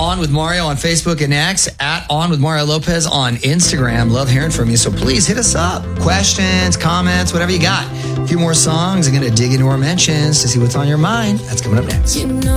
On With Mario on Facebook and X, at On With Mario Lopez on Instagram. Love hearing from you, so please hit us up. Questions, comments, whatever you got. A few more songs. I'm going to dig into our mentions to see what's on your mind. That's coming up next.